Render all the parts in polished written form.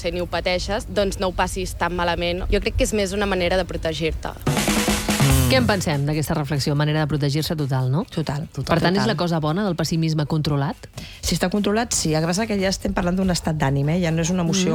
potser ni ho pateixes, doncs no ho passis tan malament. Jo crec que és més una manera de protegir-te. Què en pensem d'aquesta reflexió? Manera de protegir-se total, no? Total. Per tant, és la cosa bona del pessimisme controlat? Si està controlat, sí. El que passa que ja estem parlant d'un estat d'ànim, ja no és una emoció.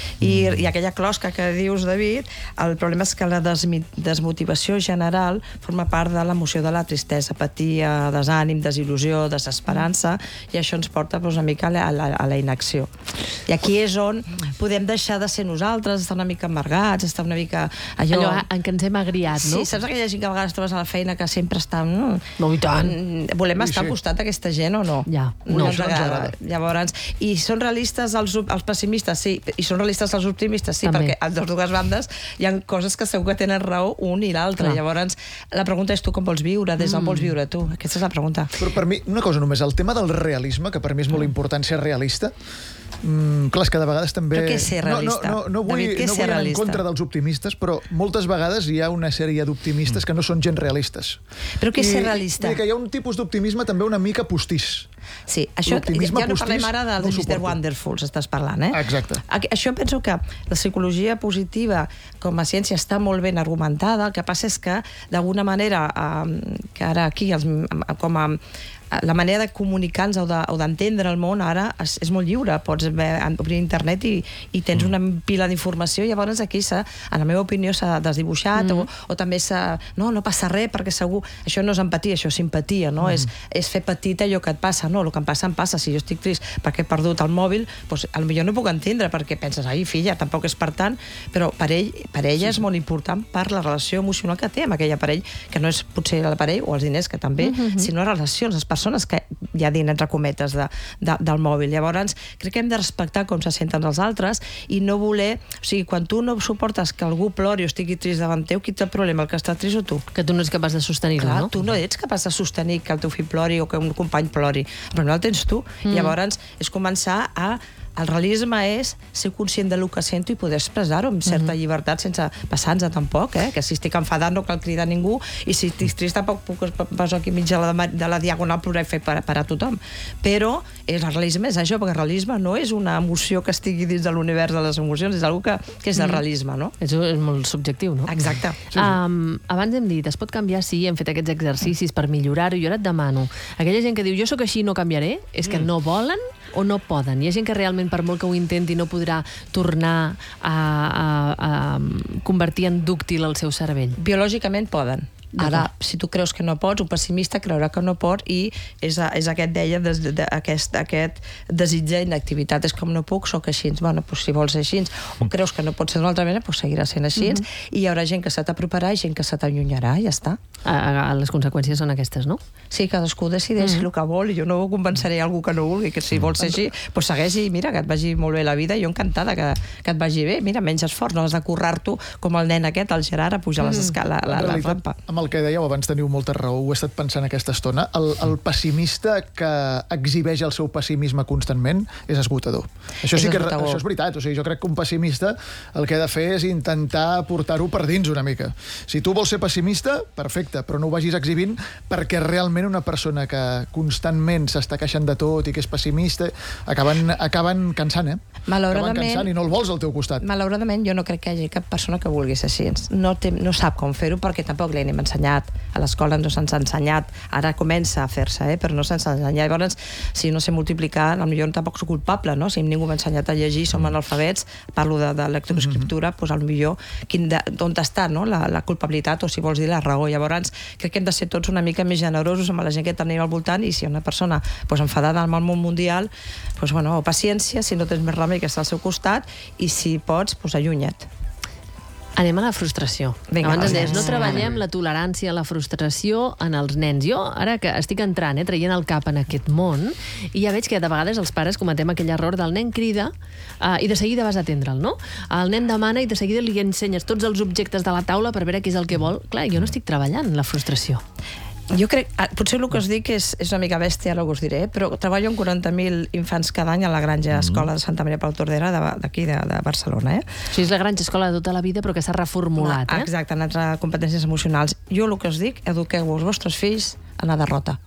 I aquella closca que dius, David, el problema és que la desmotivació general forma part de l'emoció de la tristesa, apatia, desànim, desil·lusió, desesperança, i això ens porta una mica a la inacció. I aquí és on podem deixar de ser nosaltres, estar una mica amargats, estar una mica... Allò en què ens hem agriat, no? Sí, saps aquella gent que a vegades trobes a la feina que sempre està... No, i tant. Volem estar al costat d'aquesta gent o no? Ja, no. Ens agrada. Llavors, i són realistes els pessimistes, sí, i són realistes els optimistes, sí, també. perquè a les dues bandes hi ha coses que segur que tenen raó un i l'altre. Llavors, la pregunta és tu com vols viure, des d'on vols viure tu? Aquesta és la pregunta. Però per mi, una cosa només, el tema del realisme, que per mi és molt important ser realista, clar, és que de vegades també... Però què és ser realista? No vull anar en contra dels optimistes, però moltes vegades hi ha una sèrie d'optimistes que no són gens realistes. Però què és ser realista? Que hi ha un tipus d'optimisme també una mica postís. Sí, això ja no parlem ara del Mr. Wonderful, estàs parlant, eh? Exacte. Això penso que la psicologia positiva com a ciència està molt ben argumentada, el que passa és que d'alguna manera, que ara aquí com a la manera de comunicar-nos o d'entendre el món ara és molt lliure. Pots obrir internet i tens una pila d'informació i llavors aquí, en la meva opinió, s'ha desdibuixat o també no passa res perquè segur... Això no és empatia, això és simpatia, no? És fer petit allò que et passa. No, el que em passa. Si jo estic trist perquè he perdut el mòbil, doncs potser no puc entendre perquè penses, ai, filla, tampoc és per tant, però per ella és molt important per la relació emocional que té amb aquella parell, que no és potser l'aparell o els diners, que també, sinó les relacions, les persones que hi ha dins, entre cometes, del mòbil. Llavors, crec que hem de respectar com se senten els altres i no voler... O sigui, quan tu no suportes que algú plori o estigui trist davant teu, qui té el problema, el que està trist o tu? Que tu no ets capaç de sostenir-ho, no? Clar, tu no ets capaç de sostenir que el teu fill plori o que un company plori. Però no el tens tu. Llavors, és començar a... El realisme és ser conscient del que sento i poder expressar-ho amb certa llibertat sense passar-nos tampoc, que si estic enfadat no cal cridar a ningú i si estic trist tampoc puc passar aquí mig de la diagonal plorar i fer per a tothom. Però el realisme és això, perquè el realisme no és una emoció que estigui dins de l'univers de les emocions, és una que és el realisme, no? És molt subjectiu, no? Exacte. Abans hem dit, es pot canviar, sí, hem fet aquests exercicis per millorar-ho, jo ara et demano, aquella gent que diu jo sóc així i no canviaré, és que no volen o no poden? Hi ha gent que realment, per molt que ho intenti, no podrà tornar a convertir en dúctil el seu cervell? Biològicament poden. Ara, si tu creus que no pots, un pessimista creurà que no pot i és aquest desig d'inactivitat. És com no puc, sóc així. Bueno, doncs si vols ser així o creus que no pots ser d'una altra manera, doncs seguirà sent així i hi haurà gent que se t'aproparà i gent que se t'allunyarà, ja està. Les conseqüències són aquestes, no? Sí, cadascú decideix el que vol i jo no convenceré algú que no vulgui, que si vols ser així, doncs segueix i mira, que et vagi molt bé la vida, jo encantada que et vagi bé. Mira, menys esforç, no has de currar-t'ho com el nen aquest, el Gerard, a pujar la rampa. Amb el que dèieu abans teniu molta raó, ho he estat pensant aquesta estona, el pessimista que exhibeix el seu pessimisme constantment és esgotador. Això sí que això és veritat, o sigui, jo crec que un pessimista el que ha de fer és intentar portar-ho per dins una mica. Si tu vols ser pessimista, perfecte, però no ho vagis exhibint perquè realment una persona que constantment s'està queixant de tot i que és pessimista, acaben cansant, Malauradament, acaben cansant i no el vols al teu costat. Malauradament, jo no crec que hi hagi cap persona que vulgui ser així. No sap com fer-ho perquè tampoc li hem ensenyat. A l'escola no se'ns ha ensenyat. Ara comença a fer-se, però no se'ns ha ensenyat. Llavors, si no sé multiplicar, potser tampoc soc culpable, no? Si ningú m'ha ensenyat a llegir, som analfabets, parlo de lectoescriptura, doncs potser on està la culpabilitat o, si vols dir, la raó. Llavors, crec que hem de ser tots una mica més generosos amb la gent que tenim al voltant i si una persona enfadada amb el món mundial, paciència, si no tens més remei que està al seu costat i si pots, allunya't. Anem a la frustració. Abans deies, no treballem la tolerància a la frustració en els nens. Jo, ara que estic entrant, traient el cap en aquest món, i ja veig que de vegades els pares cometem aquell error del nen crida i de seguida vas a atendre'l, no? El nen demana i de seguida li ensenyes tots els objectes de la taula per veure què és el que vol. Clar, jo no estic treballant la frustració. Jo crec, potser el que us dic és una mica bèstia, ara us diré, però treballo amb 40.000 infants cada any a la Granja Escola de Santa Maria Pau Tordera d'aquí, de Barcelona. Això és la Granja Escola de tota la vida, però que s'ha reformulat. Exacte, en altres competències emocionals. Jo el que us dic, eduqueu els vostres fills a la derrota.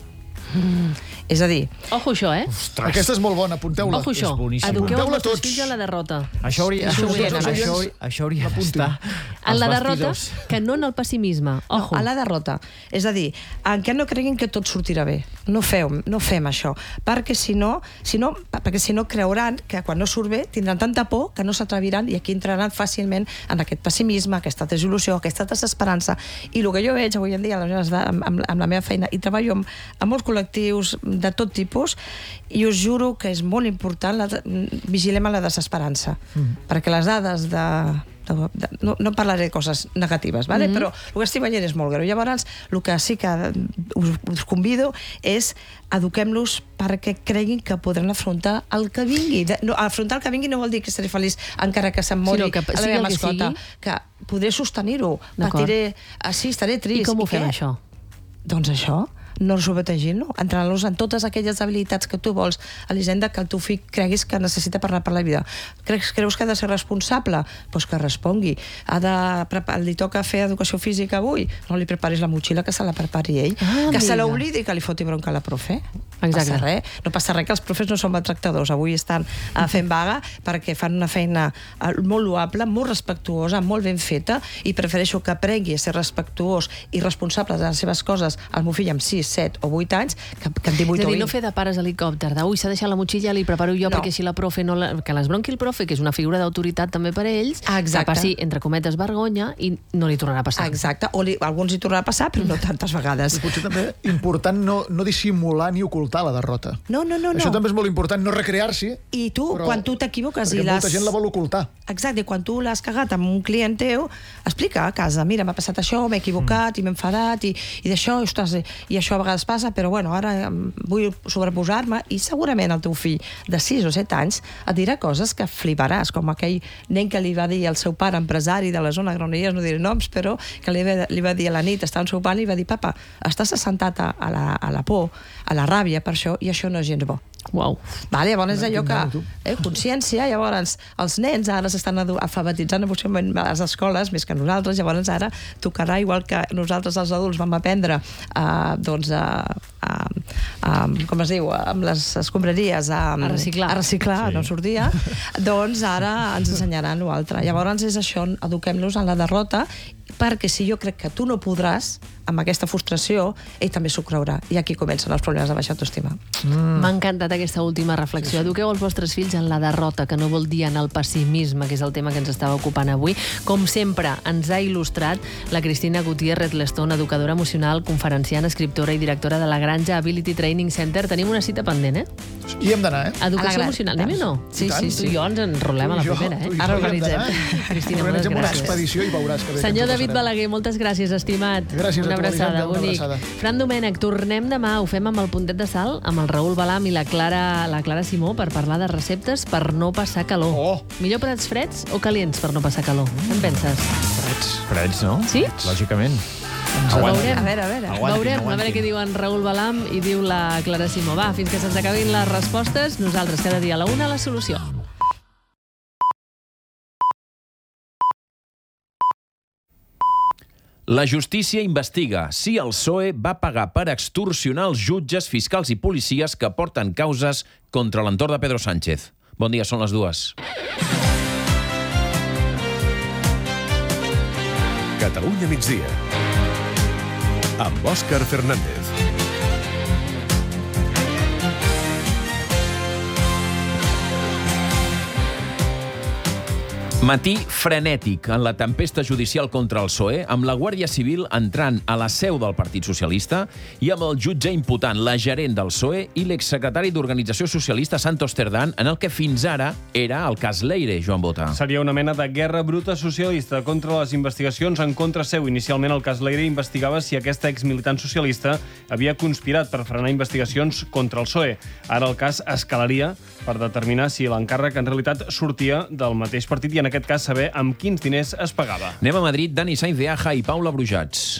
És a dir... Ojo això, eh? Ostres. Aquesta és molt bona, apunteu-la. Ojo això, eduqueu els vostres fills a la derrota. Això hauria d'estar en la derrota, que no en el pessimisme. Ojo. No, a la derrota. És a dir, en què no creguin que tot sortirà bé. No fem això. Perquè si no creuran que quan no surt bé tindran tanta por que no s'atreviran i aquí entraran fàcilment en aquest pessimisme, aquesta desil·lusió, aquesta desesperança. I el que jo veig avui en dia amb la meva feina, i treballo amb molts col·lectius de tot tipus, i us juro que és molt important, vigilem a la desesperança, perquè les dades no parlaré de coses negatives, ¿vale? Però el que estic veient és molt greu. Llavors, el que sí que us convido és eduquem-los perquè creguin que podran afrontar el que vingui. Afrontar el que vingui no vol dir que seré feliç encara que se'm mori a la meva mascota, que podré sostenir-ho, patiré, estaré trist. I com ho fem, això? Doncs això, no sobretegint-lo, entrenant-los en totes aquelles habilitats que tu vols, Elisenda, que el teu fill creguis que necessita per la vida. Creus que ha de ser responsable? Doncs que respongui. Li toca fer educació física avui? No li preparis la motxilla, que se la prepari ell. Que se l'oblidi, que li foti bronca a la profe. Exacte. No passa res, que els profes no són maltractadors. Avui estan fent vaga perquè fan una feina molt loable, molt respectuosa, molt ben feta, i prefereixo que aprengui a ser respectuós i responsable de les seves coses al meu fill amb 6, 7 o 8 anys, que en 18 o 20. És a dir, no fer de pares helicòpter, ui, s'ha deixat la motxilla, li preparo jo perquè així la profe que l'esbronqui el profe, que és una figura d'autoritat també per a ells, que passi, entre cometes, vergonya i no li tornarà a passar. Exacte, o alguns li tornarà a passar, però no tantes vegades. I potser també important no dissimular ni ocultar la derrota. No. Això també és molt important, no recrear-s'hi. I tu, quan tu t'equivoques perquè molta gent la vol ocultar. Exacte, i quan tu l'has cagat amb un client teu, explica a casa, mira, m'ha passat això, m'he equivocat i m'he enfadat i d'això, ostres, i això a vegades passa, però bueno, ara vull sobreposar-me, i segurament el teu fill de 6 o 7 anys et dirà coses que fliparàs, com aquell nen que li va dir al seu pare empresari de la zona Granollers, no diré noms, però que li va dir a la nit, estava ensopant, i li va dir, papa, estàs assentat a la por, a la ràbia per això, i això no és gens bo. Uau. Llavors és allò que consciència, llavors els nens ara s'estan alfabetitzant a les escoles més que nosaltres, llavors ara tocarà, igual que nosaltres els adults vam aprendre com es diu, amb les escombraries a reciclar, no sortia, doncs ara ens ensenyaran l'altre. Llavors és això, eduquem-los en la derrota, perquè si jo crec que tu no podràs, amb aquesta frustració, ell també s'ho creurà. I aquí comencen els problemes de baixa autoestima. M'ha encantat aquesta última reflexió. Eduqueu els vostres fills en la derrota, que no vol dir en el pessimisme, que és el tema que ens estava ocupant avui. Com sempre, ens ha il·lustrat la Cristina Gutiérrez Lestón, educadora emocional, conferenciant, escriptora i directora de la Granja Ability Training Center. Tenim una cita pendent, I hem d'anar, Educació emocional. Anem o no? Sí. Tu i jo ens enrolem a la primera, Ara organitzem. Cristina, moltes gràcies. Una expedició i veuràs que bé. Senyor David Balaguer, moltes gràcies, estimat. Gràcies una abraçada, bonic. Fran Domènech, tornem demà, ho fem amb el Puntet de Sal, amb el Raül Balam i la Clara Simó, per parlar de receptes per no passar calor. Millor plats freds o calients per no passar calor? Què en penses? Freds, no? Sí? Lògicament. Veurem. A veure. Veurem, a veure què diuen Raül Balam i diu la Clara Simó. Va, fins que se'ns acabin les respostes, nosaltres cada dia a la 1 la solució. La justícia investiga si el PSOE va pagar per extorsionar els jutges, fiscals i policies que porten causes contra l'entorn de Pedro Sánchez. Bon dia, són les 2. Catalunya migdia. Amb Òscar Fernández. Matí frenètic en la tempesta judicial contra el PSOE, amb la Guàrdia Civil entrant a la seu del Partit Socialista i amb el jutge imputant la gerent del PSOE i l'exsecretari d'Organització Socialista Santos Cerdán en el que fins ara era el cas Leire, Joan Bota. Seria una mena de guerra bruta socialista contra les investigacions en contra seu. Inicialment el cas Leire investigava si aquesta exmilitant socialista havia conspirat per frenar investigacions contra el PSOE. Ara el cas escalaria per determinar si l'encàrrec en realitat sortia del mateix partit i en aquest cas saber amb quins diners es pagava. Anem a Madrid, Dani Sainz de Aja i Paula Brujats.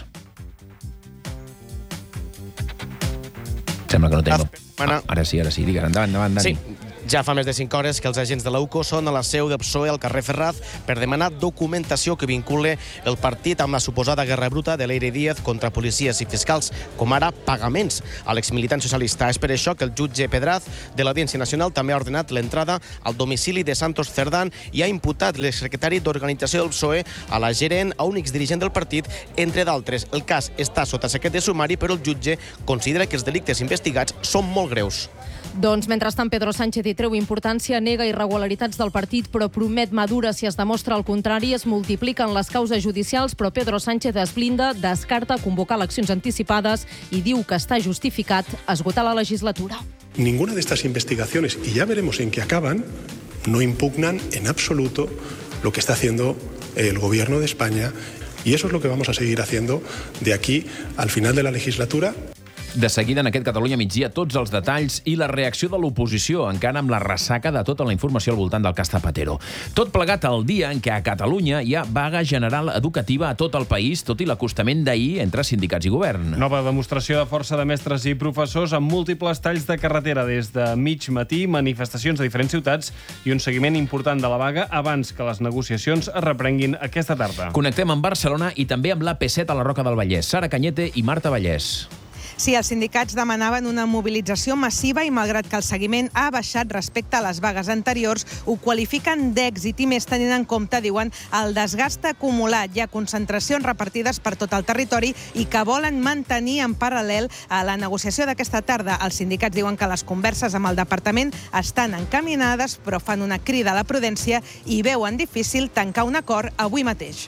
Sembla que no tenim... Ara sí, digues, endavant, Dani. Sí, Ja fa més de 5 hores que els agents de l'UCO són a la seu del PSOE al carrer Ferraz per demanar documentació que vincule el partit amb la suposada guerra bruta de Leire Díaz contra policies i fiscals, com ara pagaments a l'exmilitant socialista. És per això que el jutge Pedraz de l'Audiència Nacional també ha ordenat l'entrada al domicili de Santos Cerdán i ha imputat l'exsecretari d'Organització del PSOE a la gerent, a un exdirigent del partit, entre d'altres. El cas està sota secret de sumari, però el jutge considera que els delictes investigats són molt greus. Doncs, mentrestant, Pedro Sánchez hi treu importància, nega irregularitats del partit, però promet mà dura si es demostra el contrari. Es multipliquen les causes judicials, però Pedro Sánchez es blinda, descarta convocar eleccions anticipades i diu que està justificat esgotar la legislatura. Ninguna de estas investigaciones, y ya veremos en qué acaban, no impugnan en absoluto lo que está haciendo el Gobierno de España, y eso es lo que vamos a seguir haciendo de aquí al final de la legislatura. De seguida, en aquest Catalunya migdia, tots els detalls i la reacció de l'oposició, encara amb la ressaca de tota la informació al voltant del cas Zapatero. Tot plegat el dia en què a Catalunya hi ha vaga general educativa a tot el país, tot i l'acostament d'ahir entre sindicats i govern. Nova demostració de força de mestres i professors amb múltiples talls de carretera des de mig matí, manifestacions a diferents ciutats i un seguiment important de la vaga abans que les negociacions es reprenguin aquesta tarda. Connectem amb Barcelona i també amb l'AP7 a la Roca del Vallès. Sara Cañete i Marta Vallès. Sí, els sindicats demanaven una mobilització massiva i, malgrat que el seguiment ha baixat respecte a les vagues anteriors, ho qualifiquen d'èxit i més tenint en compte, diuen, el desgast acumulat. Hi ha concentracions repartides per tot el territori i que volen mantenir en paral·lel a la negociació d'aquesta tarda. Els sindicats diuen que les converses amb el departament estan encaminades, però fan una crida a la prudència i veuen difícil tancar un acord avui mateix.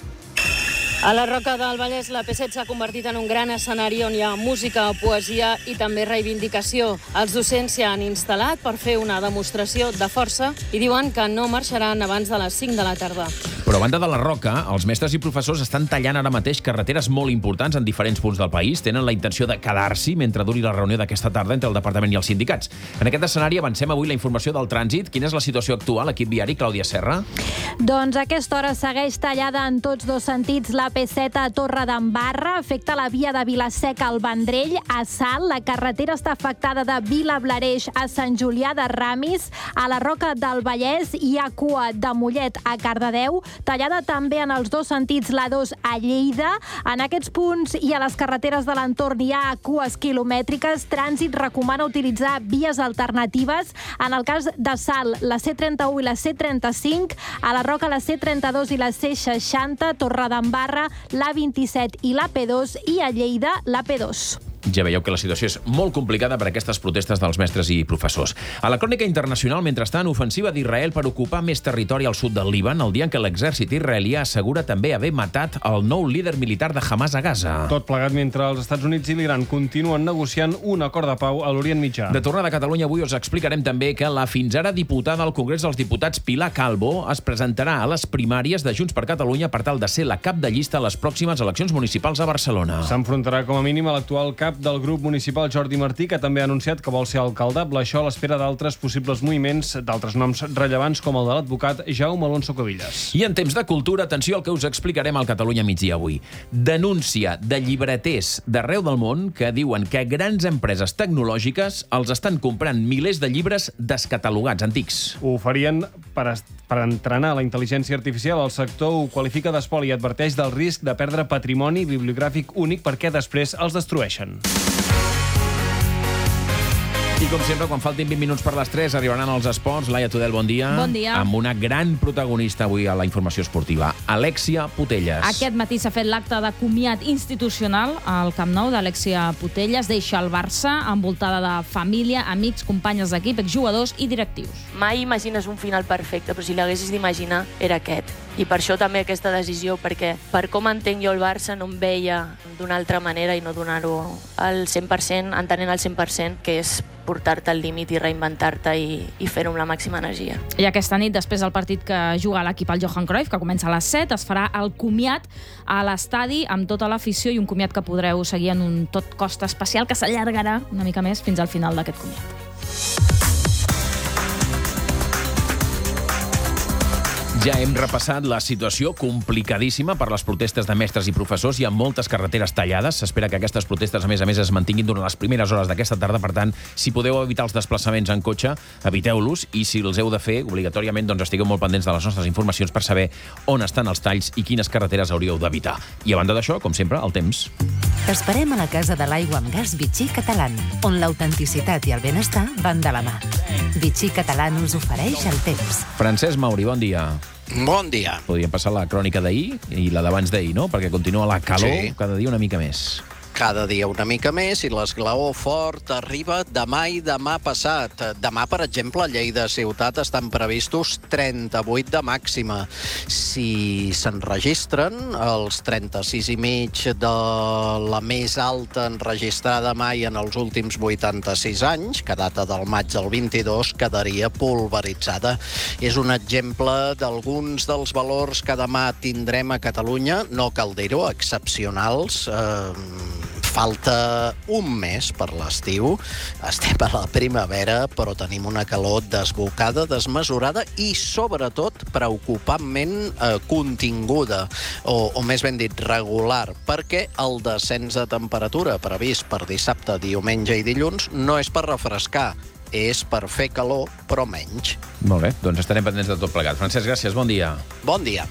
A la Roca del Vallès, la P7 s'ha convertit en un gran escenari on hi ha música, poesia i també reivindicació. Els docents s'hi han instal·lat per fer una demostració de força i diuen que no marxaran abans de les 5 de la tarda. Però a banda de la Roca, els mestres i professors estan tallant ara mateix carreteres molt importants en diferents punts del país. Tenen la intenció de quedar-s'hi mentre duri la reunió d'aquesta tarda entre el departament i els sindicats. En aquest escenari avancem avui la informació del trànsit. Quina és la situació actual? Equip viari, Clàudia Serra. Doncs a aquesta hora segueix tallada en tots dos sentits la P7 a Torredembarra, afecta la via de Vila-seca al Vendrell, a Salt. La carretera està afectada de Vilablareix a Sant Julià de Ramis. A la Roca del Vallès hi ha cua de Mollet a Cardedeu, tallada també en els dos sentits la 2 a Lleida. En aquests punts i a les carreteres de l'entorn hi ha cues quilomètriques. Trànsit recomana utilitzar vies alternatives. En el cas de Salt, la C31 i la C35, a la Roca la C32 i la C60, Torredembarra la 27 i la P2 i a Lleida la P2. Ja veieu que la situació és molt complicada per aquestes protestes dels mestres i professors. A la crònica internacional, mentrestant, ofensiva d'Israel per ocupar més territori al sud del Líban, el dia en què l'exèrcit israelià assegura també haver matat el nou líder militar de Hamas a Gaza. Tot plegat mentre els Estats Units i l'Iran continuen negociant un acord de pau a l'Orient Mitjà. De tornada a Catalunya, avui us explicarem també que la fins ara diputada al Congrés dels Diputats Pilar Calvo es presentarà a les primàries de Junts per Catalunya per tal de ser la cap de llista a les pròximes eleccions municipals a Barcelona. S'enfrontarà com a mínim a l'actual cap del grup municipal Jordi Martí, que també ha anunciat que vol ser alcaldable, això a l'espera d'altres possibles moviments d'altres noms rellevants com el de l'advocat Jaume Alonso Cuevillas. I en temps de cultura, atenció al que us explicarem al Catalunya migdia avui. Denúncia de llibreters d'arreu del món que diuen que grans empreses tecnològiques els estan comprant milers de llibres descatalogats, antics. Ho farien per entrenar la intel·ligència artificial. El sector ho qualifica d'espoli i adverteix del risc de perdre patrimoni bibliogràfic únic perquè després els destrueixen. I com sempre, quan faltin 20 minuts per les 3, arribaran els esports. Laia Tudel, bon dia. Bon dia. Amb una gran protagonista avui a la informació esportiva, Alexia Putellas. Aquest matí s'ha fet l'acte de comiat institucional al Camp Nou d'Alexia Putellas. Deixa el Barça envoltada de família, amics, companyes d'equip, exjugadors i directius. Mai imagines un final perfecte, però si l'haguessis d'imaginar era aquest. I per això també aquesta decisió, perquè per com entenc jo el Barça no em veia d'una altra manera i no donar-ho al 100%, entenent al 100%, que és portar-te al límit i reinventar-te i fer-ho amb la màxima energia. I aquesta nit, després del partit que juga l'equip al Johan Cruyff, que comença a les 7, es farà el comiat a l'estadi amb tota l'afició i un comiat que podreu seguir en un tot costa especial que s'allargarà una mica més fins al final d'aquest comiat. Ja hem repassat la situació complicadíssima per les protestes de mestres i professors. Hi ha moltes carreteres tallades. S'espera que aquestes protestes, a més, es mantinguin durant les primeres hores d'aquesta tarda. Per tant, si podeu evitar els desplaçaments en cotxe, eviteu-los. I si els heu de fer, obligatòriament, doncs estigueu molt pendents de les nostres informacions per saber on estan els talls i quines carreteres hauríeu d'evitar. I a banda d'això, com sempre, el temps. T'esperem a la Casa de l'Aigua amb Gas Vichy Catalán, on l'autenticitat i el benestar van de la mà. Vichy Catalán us ofereix el temps. Francesc Mauri, bon dia. Bon dia. Podríem passar la crònica d'ahir i la d'abans d'ahir, no? Perquè continua la calor cada dia una mica més. Cada dia una mica més i l'esglaó fort arriba demà i demà passat. Demà, per exemple, a Lleida ciutat estan previstos 38 de màxima. Si s'enregistren els 36,5 de la més alta enregistrada mai en els últims 86 anys, que data del maig del 22, quedaria pulveritzada. És un exemple d'alguns dels valors que demà tindrem a Catalunya, no cal dir-ho, excepcionals. Falta un mes per l'estiu, estem a la primavera, però tenim una calor desbocada, desmesurada i, sobretot, preocupantment continguda, o més ben dit, regular, perquè el descens de temperatura previst per dissabte, diumenge i dilluns no és per refrescar, és per fer calor, però menys. Molt bé, doncs estarem pendents de tot plegat. Francesc, gràcies, bon dia. Bon dia.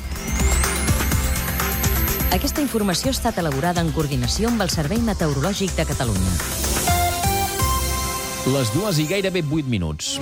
Aquesta informació ha estat elaborada en coordinació amb el Servei Meteorològic de Catalunya. Les 2 i gairebé 8 minuts.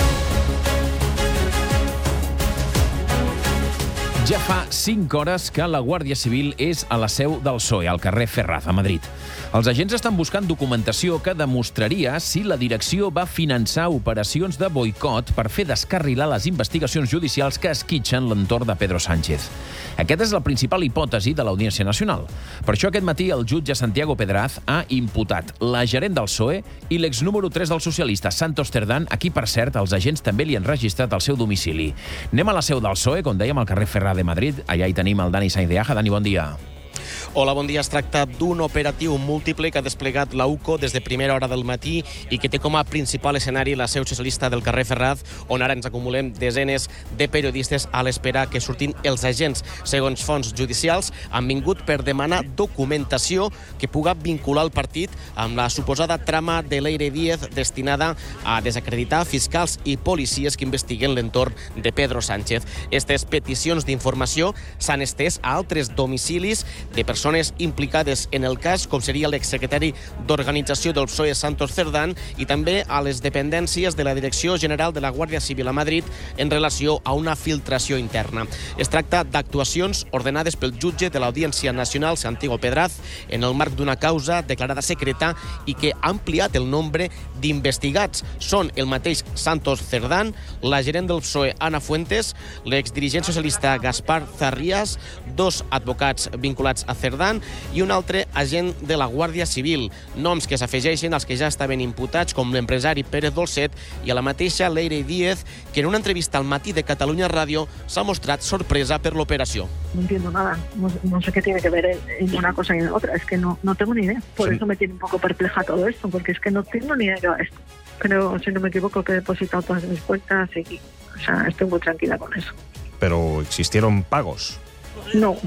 Ja fa 5 hores que la Guàrdia Civil és a la seu del PSOE, al carrer Ferraz, a Madrid. Els agents estan buscant documentació que demostraria si la direcció va finançar operacions de boicot per fer descarrilar les investigacions judicials que esquitxen l'entorn de Pedro Sánchez. Aquesta és la principal hipòtesi de l'Audiència Nacional. Per això aquest matí el jutge Santiago Pedraz ha imputat la gerent del PSOE i l'ex número 3 del socialista, Santos Cerdán, a qui, per cert, els agents també li han registrat el seu domicili. Anem a la seu del PSOE, com dèiem, al carrer Ferraz de Madrid. Allà hi tenim el Dani Sainz de Aja. Dani, bon dia. Hola, bon dia. Es tracta d'un operatiu múltiple que ha desplegat la UCO des de primera hora del matí i que té com a principal escenari la seu socialista del carrer Ferraz, on ara ens acumulem desenes de periodistes a l'espera que surtin els agents. Segons fonts judicials, han vingut per demanar documentació que puga vincular el partit amb la suposada trama de Leire Díez destinada a desacreditar fiscals i policies que investiguen l'entorn de Pedro Sánchez. Aquestes peticions d'informació s'han estès a altres domicilis de persones implicades en el cas, com seria l'exsecretari d'Organització del PSOE, Santos Cerdán, i també a les dependències de la Direcció General de la Guàrdia Civil a Madrid en relació a una filtració interna. Es tracta d'actuacions ordenades pel jutge de l'Audiència Nacional, Santiago Pedraz, en el marc d'una causa declarada secreta i que ha ampliat el nombre d'investigats. Són el mateix Santos Cerdán, la gerent del PSOE, Ana Fuentes, l'exdirigent socialista Gaspar Zarrías, 2 advocats vinculats a Cerdán i un altre agent de la Guàrdia Civil. Noms que s'afegeixen als que ja estaven imputats, com l'empresari Pérez Dolcet i a la mateixa Leire Díez, que en una entrevista al Matí de Catalunya Ràdio s'ha mostrat sorpresa per l'operació. No entiendo nada, no sé qué tiene que ver en una cosa y en otra, es que no tengo ni idea. Por eso me tiene un poco perpleja todo esto, porque es que no tengo ni idea de qué va esto. Creo, si no me equivoco, que he depositado todas mis cuentas y, o sea, estoy muy tranquila con eso. ¿Pero existieron pagos? No.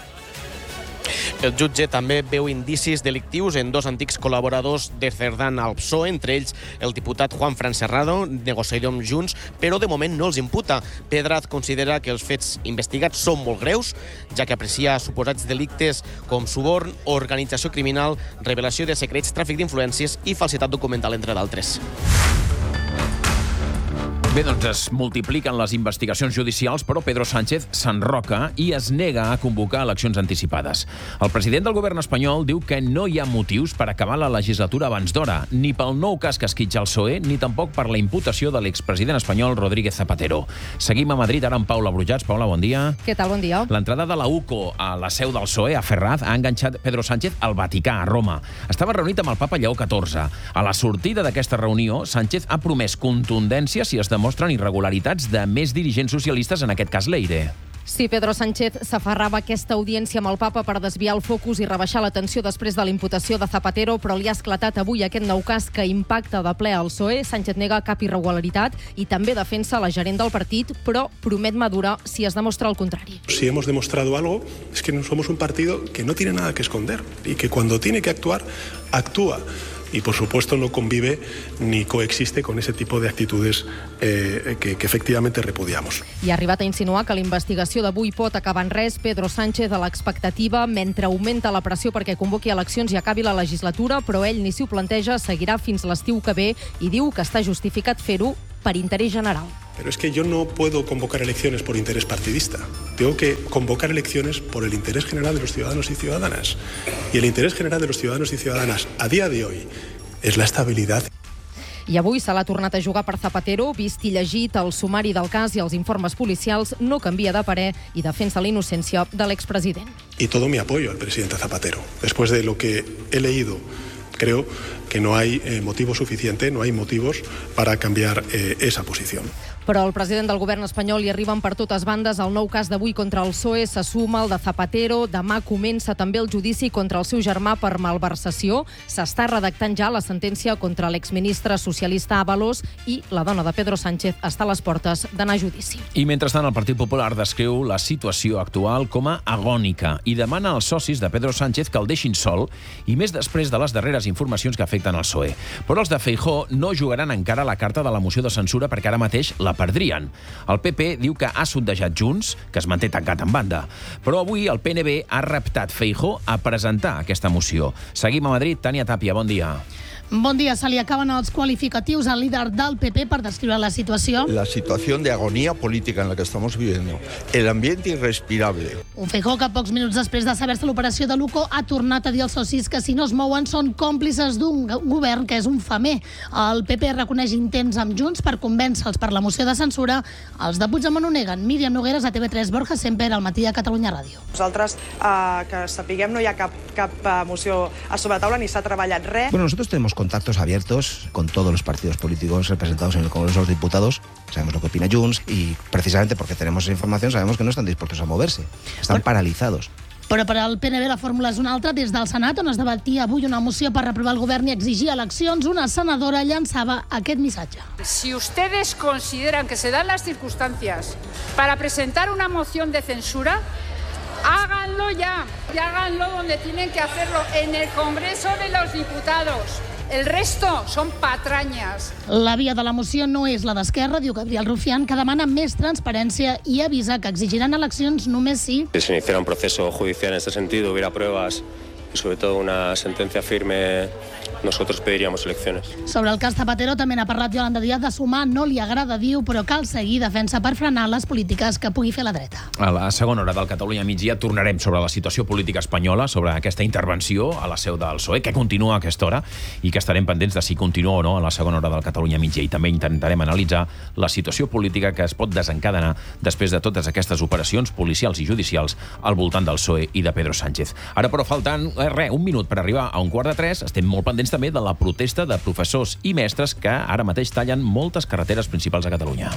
El jutge també veu indicis delictius en 2 antics col·laboradors de Cerdán al PSOE, entre ells el diputat Juanfran Serrano, negociador amb Junts, però de moment no els imputa. Pedraz considera que els fets investigats són molt greus, ja que aprecia suposats delictes com suborn, organització criminal, revelació de secrets, tràfic d'influències i falsitat documental, entre d'altres. Bé, doncs es multipliquen les investigacions judicials, però Pedro Sánchez s'enroca i es nega a convocar eleccions anticipades. El president del govern espanyol diu que no hi ha motius per acabar la legislatura abans d'hora, ni pel nou cas que esquitxa el PSOE, ni tampoc per la imputació de l'expresident espanyol Rodríguez Zapatero. Seguim a Madrid ara amb Paula Brujats. Paula, bon dia. Què tal, bon dia. L'entrada de la UCO a la seu del PSOE, a Ferraz, ha enganxat Pedro Sánchez al Vaticà, a Roma. Estava reunit amb el papa Lleó XIV. A la sortida d'aquesta reunió, Sánchez ha promès contundència si es demostren irregularitats de més dirigents socialistes, en aquest cas Leire. Sí, Pedro Sánchez s'aferrava aquesta audiència amb el papa per desviar el focus i rebaixar la tensió després de la imputació de Zapatero, però li ha esclatat avui aquest nou cas que impacta de ple al PSOE. Sánchez nega cap irregularitat i també defensa la gerent del partit, però promet madurar si es demostra el contrari. Si hemos demostrado algo, es que somos un partido que no tiene nada que esconder y que cuando tiene que actuar, actúa. Y, por supuesto, no convive ni coexiste con ese tipo de actitudes que efectivamente repudiamos. I ha arribat a insinuar que la investigació d'avui pot acabar en res. Pedro Sánchez a l'expectativa mentre augmenta la pressió perquè convoqui eleccions i acabi la legislatura, però ell ni si ho planteja, seguirà fins l'estiu que ve i diu que està justificat fer-ho per interès general. Pero es que yo no puedo convocar elecciones por interés partidista. Tengo que convocar elecciones por el interés general de los ciudadanos y ciudadanas. Y el interés general de los ciudadanos y ciudadanas a día de hoy es la estabilidad. I avui se l'ha tornat a jugar per Zapatero, vist i llegit el sumari del cas i els informes policials, no canvia de parer i defensa la innocència de l'expresident. Y todo mi apoyo al presidente Zapatero. Después de lo que he leído, creo que no hay motivo suficiente, no hay motivos para cambiar esa posición. Però el president del govern espanyol hi arriben per totes bandes. El nou cas d'avui contra el PSOE se suma al de Zapatero. Demà comença també el judici contra el seu germà per malversació. S'està redactant ja la sentència contra l'exministre socialista Ábalos i la dona de Pedro Sánchez està a les portes d'anar a judici. I mentrestant el Partit Popular descriu la situació actual com a agònica i demana als socis de Pedro Sánchez que el deixin sol i més després de les darreres informacions que afecten el PSOE. Però els de Feijóo no jugaran encara la carta de la moció de censura perquè ara mateix la perdrien. El PP diu que ha sondejat Junts, que es manté tancat en banda. Però avui el PNB ha reptat Feijóo a presentar aquesta moció. Seguim a Madrid. Tània Tàpia, bon dia. Bon dia. Se li acaben els qualificatius al líder del PP per descriure la situació. La situación de agonía política en la que estamos viviendo. El ambiente irrespirable. Un Feijóo que pocs minuts després de saber-se l'operació de l'UCO ha tornat a dir als socis que si no es mouen són còmplices d'un govern que és un famer. El PP reconeix intents amb Junts per convèncer-los per la moció de censura. Els de Puigdemont ho neguen. Míriam Nogueras, a TV3, Borja Semper, al matí de Catalunya Ràdio. Nosaltres, que sapiguem, no hi ha cap moció a sobre la taula ni s'ha treballat res. Bueno, nosotros tenemos contactos abiertos con todos los partidos políticos representados en el Congreso de los Diputados. Sabemos lo que opina Junts y precisamente porque tenemos esa información sabemos que no están dispuestos a moverse. Están paralizados. Però per al PNB la fórmula és una altra. Des del Senat, on es debatia avui una moció per reprovar el govern i exigir eleccions, una senadora llançava aquest missatge. Si ustedes consideran que se dan las circunstancias para presentar una moción de censura, háganlo ya y háganlo donde tienen que hacerlo, en el Congreso de los Diputados. El resto son patrañas. La via de la moció no és la d'Esquerra, diu Gabriel Rufián, que demana més transparència i avisa que exigiran eleccions només si se iniciara un proceso judicial en este sentido, hubiera pruebas y sobre todo una sentencia firme, nosotros pediríamos elecciones. Sobre el cas Zapatero també n'ha parlat Yolanda Díaz. De sumar no li agrada, diu, però cal seguir defensa per frenar les polítiques que pugui fer la dreta. A la segona hora del Catalunya migdia tornarem sobre la situació política espanyola, sobre aquesta intervenció a la seu del PSOE, que continua a aquesta hora i que estarem pendents de si continua o no a la segona hora del Catalunya migdia. I també intentarem analitzar la situació política que es pot desencadenar després de totes aquestes operacions policials i judicials al voltant del PSOE i de Pedro Sánchez. Ara, però, faltant un minut per arribar a 2:45, estem molt pendents també de la protesta de professors i mestres que ara mateix tallen moltes carreteres principals a Catalunya.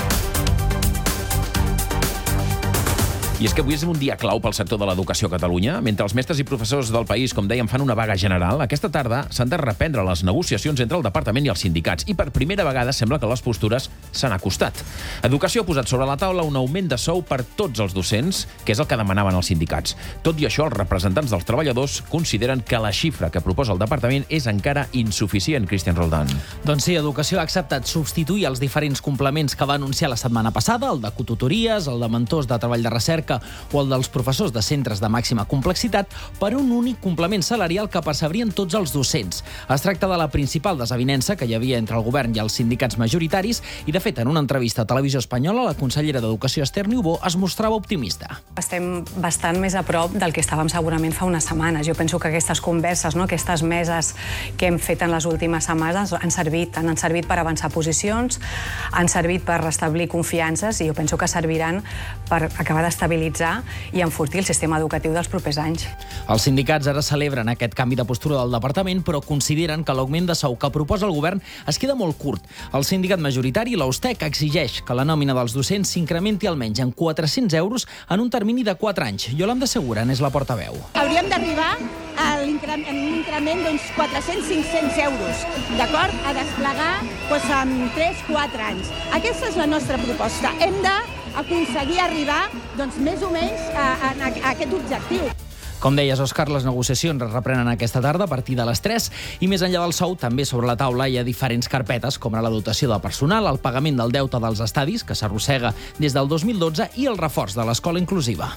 I és que avui és un dia clau pel sector de l'educació a Catalunya. Mentre els mestres i professors del país, com dèiem, fan una vaga general, aquesta tarda s'han de reprendre les negociacions entre el departament i els sindicats. I per primera vegada sembla que les postures s'han acostat. Educació ha posat sobre la taula un augment de sou per tots els docents, que és el que demanaven els sindicats. Tot i això, els representants dels treballadors consideren que la xifra que proposa el departament és encara insuficient. Cristian Roldán. Doncs sí, Educació ha acceptat substituir els diferents complements que va anunciar la setmana passada, el de cotutories, el de mentors de treball de recerca o el dels professors de centres de màxima complexitat, per un únic complement salarial que percebrien tots els docents. Es tracta de la principal desavinença que hi havia entre el govern i els sindicats majoritaris i, de fet, en una entrevista a Televisió Espanyola, la consellera d'Educació, Esther Niubó, es mostrava optimista. Estem bastant més a prop del que estàvem segurament fa unes setmanes. Jo penso que aquestes converses, aquestes meses que hem fet en les últimes setmanes han servit per avançar posicions, han servit per restablir confiances i jo penso que serviran per acabar d'estabilitzar estabilitzar i enfortir el sistema educatiu dels propers anys. Els sindicats ara celebren aquest canvi de postura del departament, però consideren que l'augment de sou que proposa el govern es queda molt curt. El sindicat majoritari, l'Austec, exigeix que la nòmina dels docents s'incrementi almenys en 400 euros en un termini de 4 anys. Yolanda Segura n'és la portaveu. Hauríem d'arribar a un increment d'uns 400-500 euros, d'acord? A desplegar en 3-4 anys. Aquesta és la nostra proposta. Hem d'aconseguir arribar més o menys a aquest objectiu. Com deies, Òscar, les negociacions es reprenen aquesta tarda a partir de les 3 i més enllà del sou també sobre la taula hi ha diferents carpetes com ara la dotació de personal, el pagament del deute dels estadis, que s'arrossega des del 2012, i el reforç de l'escola inclusiva.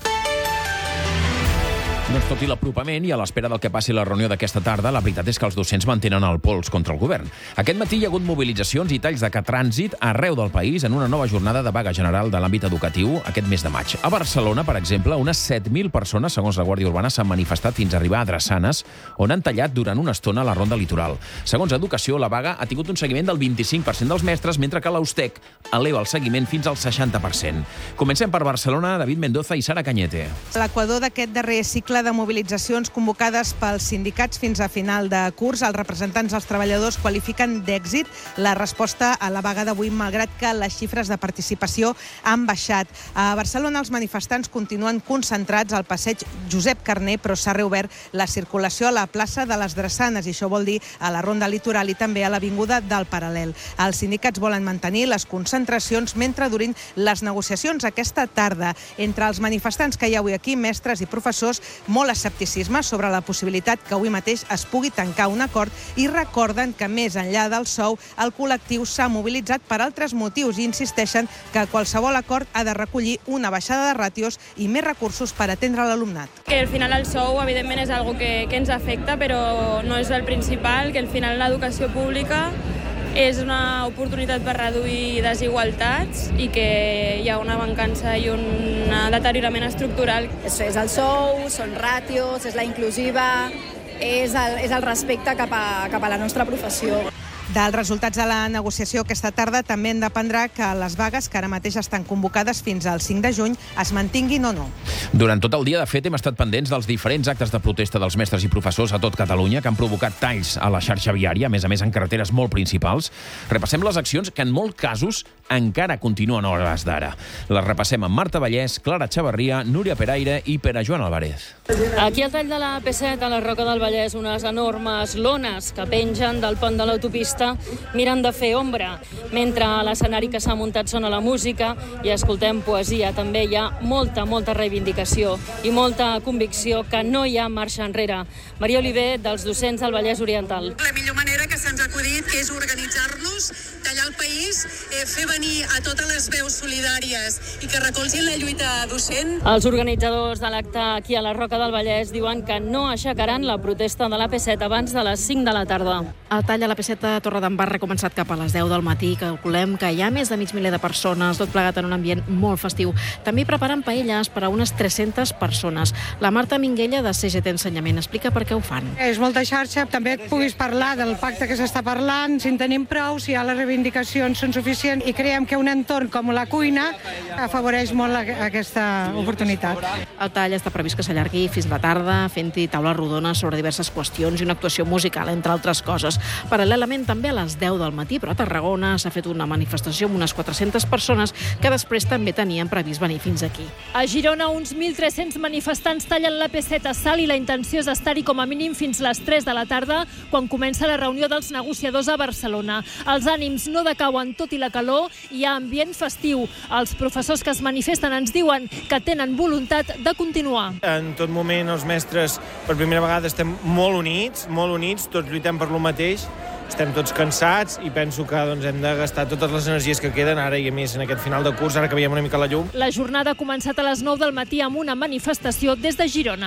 Doncs tot i l'apropament i a l'espera del que passi la reunió d'aquesta tarda, la veritat és que els docents mantenen el pols contra el govern. Aquest matí hi ha hagut mobilitzacions i talls de trànsit arreu del país en una nova jornada de vaga general de l'àmbit educatiu aquest mes de maig. A Barcelona, per exemple, unes 7.000 persones, segons la Guàrdia Urbana, s'han manifestat fins a arribar a Drassanes, on han tallat durant una estona la ronda litoral. Segons Educació, la vaga ha tingut un seguiment del 25% dels mestres, mentre que l'Austec eleva el seguiment fins al 60%. Comencem per Barcelona, David Mendoza i Sara Cañete. L'equador d'aquest darrer cicle de mobilitzacions convocades pels sindicats fins a final de curs. Els representants dels treballadors qualifiquen d'èxit la resposta a la vaga d'avui, malgrat que les xifres de participació han baixat. A Barcelona els manifestants continuen concentrats al passeig Josep Carner, però s'ha reobert la circulació a la plaça de les Drassanes, i això vol dir a la Ronda Litoral i també a l'Avinguda del Paral·lel. Els sindicats volen mantenir les concentracions mentre durin les negociacions aquesta tarda. Entre els manifestants que hi ha avui aquí, mestres i professors, molt escepticisme sobre la possibilitat que avui mateix es pugui tancar un acord, i recorden que més enllà del sou el col·lectiu s'ha mobilitzat per altres motius i insisteixen que qualsevol acord ha de recollir una baixada de ràtios i més recursos per atendre l'alumnat. Que al final el sou evidentment és algo que ens afecta, però no és el principal, que al final l'educació pública és una oportunitat per reduir desigualtats i que hi ha una mancança i un deteriorament estructural. És el sou, són ràtios, és la inclusiva, és el respecte cap a la nostra professió. Dels resultats de la negociació aquesta tarda també en dependrà que les vagues, que ara mateix estan convocades fins al 5 de juny, es mantinguin o no. Durant tot el dia, de fet, hem estat pendents dels diferents actes de protesta dels mestres i professors a tot Catalunya que han provocat talls a la xarxa viària, a més en carreteres molt principals. Repassem les accions que en molts casos encara continuen a hores d'ara. Les repassem amb Marta Vallès, Clara Chavarria, Núria Peraire i Pere Joan Álvarez. Aquí al tall de la P7, a la Roca del Vallès, unes enormes lones que pengen del pont de l'autopista miren de fer ombra. Mentre a l'escenari que s'ha muntat sona la música i escoltem poesia, també hi ha molta reivindicació i molta convicció que no hi ha marxa enrere. Maria Oliver, dels docents del Vallès Oriental. La millor manera que se'ns ha acudit és organitzar-nos, tallar el país, fer venir a totes les veus solidàries i que recolzin la lluita docent. Els organitzadors de l'acte aquí a la Roca del Vallès diuen que no aixecaran la protesta de la P7 abans de les 5 de la tarda. El tall a la P7 a Torredembarra ha començat cap a les 10 del matí. Calculem que hi ha més de mig miler de persones, tot plegat en un ambient molt festiu. També preparen paelles per a unes 300 persones. La Marta Minguella, de CGT Ensenyament, explica per què ho fan. És molta xarxa, també puguis parlar del pacte que s'està parlant, si en tenim prou, si les reivindicacions són suficients, i creiem que un entorn com la cuina afavoreix molt aquesta oportunitat. El tall està previst que s'allargui fins la tarda, fent-hi taules rodones sobre diverses qüestions i una actuació musical, entre altres coses. Paral·lelament, també a les 10 del matí, però a Tarragona s'ha fet una manifestació amb unes 400 persones que després també tenien previst venir fins aquí. A Girona, uns 1.300 manifestants tallen la P7 a Salt i la intenció és estar-hi com a mínim fins les 3 de la tarda, quan comença la reunió dels negociadors a Barcelona. Els ànims no decauen tot i la calor, hi ha ambient festiu. Els professors que es manifesten ens diuen que tenen voluntat de continuar. En tot moment els mestres per primera vegada estem molt units, tots lluitem per lo mateix. Estem tots cansats i penso que hem de gastar totes les energies que queden ara i a més en aquest final de curs, ara que veiem una mica la llum. La jornada ha començat a les 9 del matí amb una manifestació des de Girona.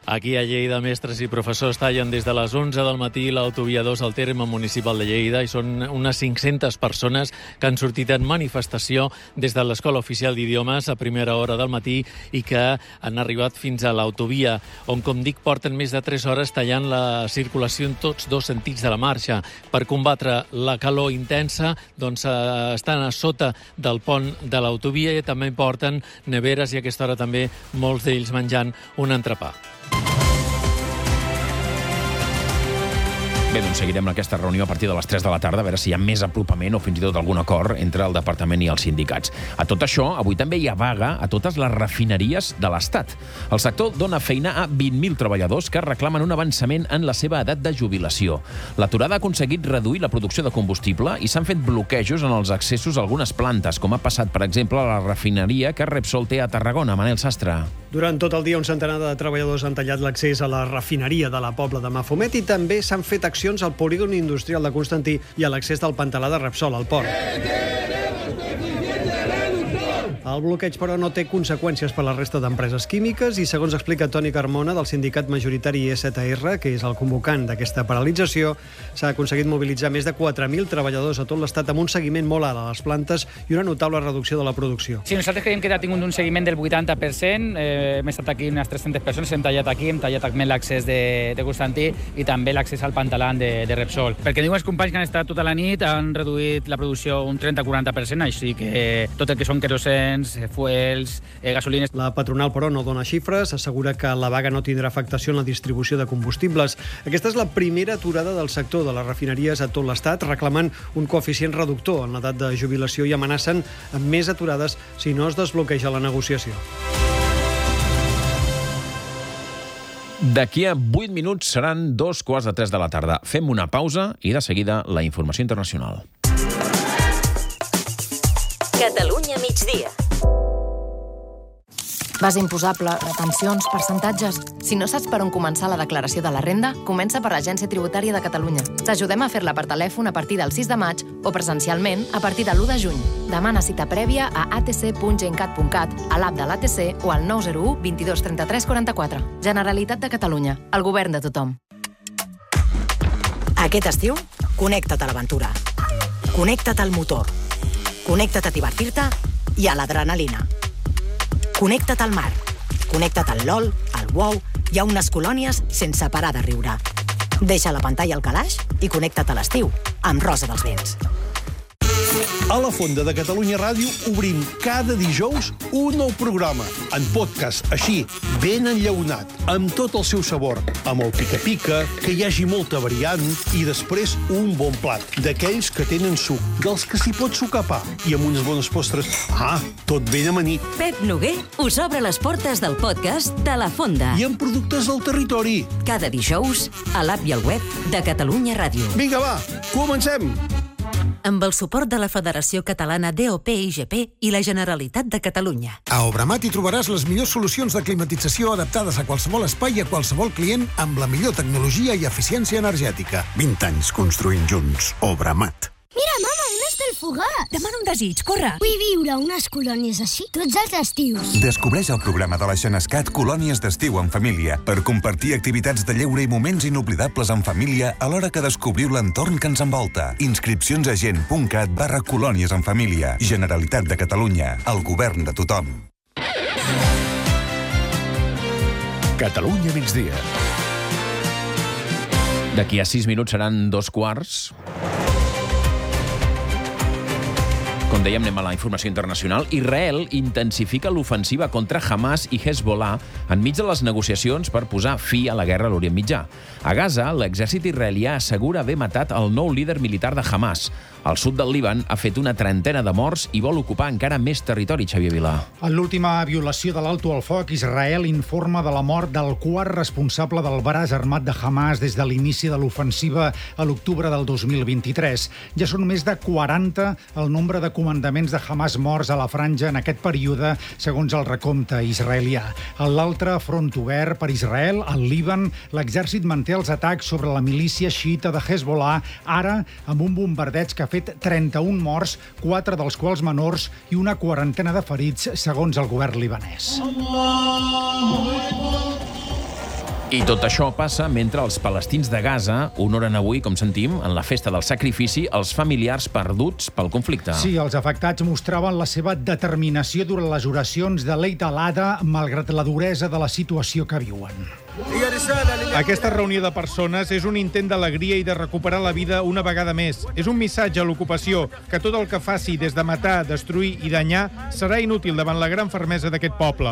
Aquí a Lleida, mestres i professors tallen des de les 11 del matí l'autovia 2 al terme municipal de Lleida i són unes 500 persones que han sortit en manifestació des de l'Escola Oficial d'Idiomes a primera hora del matí i que han arribat fins a l'autovia, on, com dic, porten més de 3 hores tallant la circulació en tots dos sentits de la marxa. Per combatre la calor intensa, doncs estan a sota del pont de l'autovia i també porten neveres i a aquesta hora també molts d'ells menjant un entrepà. Bé, doncs seguirem aquesta reunió a partir de les 3 de la tarda, a veure si hi ha més apropament o fins i tot algun acord entre el departament i els sindicats. A tot això, avui també hi ha vaga a totes les refineries de l'Estat. El sector dona feina a 20.000 treballadors que reclamen un avançament en la seva edat de jubilació. L'aturada ha aconseguit reduir la producció de combustible i s'han fet bloquejos en els accessos a algunes plantes, com ha passat, per exemple, a la refineria que Repsol té a Tarragona. Manel Sastre. Durant tot el dia, un centenar de treballadors han tallat l'accés a la refineria de la Pobla de Mafumet i també s'han fet accions al polígon industrial de Constantí i a l'accés del Pantalà de Repsol al port. El bloqueig, però, no té conseqüències per a la resta d'empreses químiques i, segons explica Toni Carmona, del sindicat majoritari ESR, que és el convocant d'aquesta paralització, s'ha aconseguit mobilitzar més de 4.000 treballadors a tot l'Estat amb un seguiment molt alt a les plantes i una notable reducció de la producció. Sí, nosaltres creiem que ha tingut un seguiment del 80%. Hem estat aquí unes 300 persones, hem tallat també l'accés de Constantí i també l'accés al Pantalà de Repsol. Perquè diuen els companys que han estat tota la nit, han reduït la producció un 30-40%, així que tot el que són querosens, fuels, gasolines. La patronal, però, no dona xifres, assegura que la vaga no tindrà afectació en la distribució de combustibles. Aquesta és la primera aturada del sector de les refineries a tot l'Estat, reclamant un coeficient reductor en l'edat de jubilació i amenacen amb més aturades si no es desbloqueja la negociació. D'aquí a 8 minuts seran 2:15 de la tarda. Fem una pausa i de seguida la informació internacional. Catalunya migdia. Base imposable, retencions, percentatges... Si no saps per on començar la declaració de la renda, comença per l'Agència Tributària de Catalunya. T'ajudem a fer-la per telèfon a partir del 6 de maig o presencialment a partir de l'1 de juny. Demana cita prèvia a atc.gencat.cat, a l'app de l'ATC o al 901 22 33 44. Generalitat de Catalunya, el govern de tothom. Aquest estiu, connecta't a l'aventura. Connecta't al motor. Connecta't a divertir-te i a l'adrenalina. Connecta't al mar. Connecta't al LOL, al WoW i a unes colònies sense parar de riure. Deixa la pantalla al calaix i connecta't a l'estiu amb Rosa dels Vents. A la Fonda de Catalunya Ràdio obrim cada dijous un nou programa, en podcast, així, ben enllaunat, amb tot el seu sabor, amb el pica-pica, que hi hagi molta variant, i després un bon plat, d'aquells que tenen suc, dels que s'hi pot sucar pa, i amb unes bones postres. Tot ben amanit. Pep Noguer us obre les portes del podcast de la Fonda. I amb productes del territori. Cada dijous, a l'app i al web de Catalunya Ràdio. Vinga, va, comencem! Amb el suport de la Federació Catalana DOP-IGP i la Generalitat de Catalunya. A Obramat hi trobaràs les millors solucions de climatització adaptades a qualsevol espai i a qualsevol client amb la millor tecnologia i eficiència energètica. 20 anys construint junts. Obramat. Mira, mama, on està el fugat? Demana un desig, corre! Vull viure unes colònies així tots els estius. Descobreix el programa de la Xenescat Colònies d'estiu en família per compartir activitats de lleure i moments inoblidables en família alhora que descobriu l'entorn que ens envolta. Inscripcions a gent.cat/colònies en família. Generalitat de Catalunya. El govern de tothom. Catalunya migdia. D'aquí a 6 minuts seran 2:15. Com dèiem, anem a la informació internacional. Israel intensifica l'ofensiva contra Hamas i Hezbollah enmig de les negociacions per posar fi a la guerra a l'Orient Mitjà. A Gaza, l'exèrcit israelià assegura haver matat el nou líder militar de Hamas. Al sud del Líban ha fet una trentena de morts i vol ocupar encara més territori, Xavier Vilà. En l'última violació de l'alto al foc, Israel informa de la mort del quart responsable del braç armat de Hamas des de l'inici de l'ofensiva a l'octubre del 2023. Ja són més de 40 el nombre de comandaments de Hamas morts a la franja en aquest període, segons el recompte israelià. A l'altre front obert per Israel, al Líban, l'exèrcit manté els atacs sobre la milícia xiita de Hezbollah, ara amb un bombardeig que ha fet 31 morts, 4 dels quals menors, i una quarantena de ferits, segons el govern libanès. I tot això passa mentre els palestins de Gaza honoren avui, com sentim, en la festa del sacrifici, els familiars perduts pel conflicte. Sí, els afectats mostraven la seva determinació durant les oracions de l'Eid al-Adha, malgrat la duresa de la situació que viuen. Aquesta reunió de persones és un intent d'alegria i de recuperar la vida una vegada més. És un missatge a l'ocupació que tot el que faci des de matar, destruir i danyar serà inútil davant la gran fermesa d'aquest poble.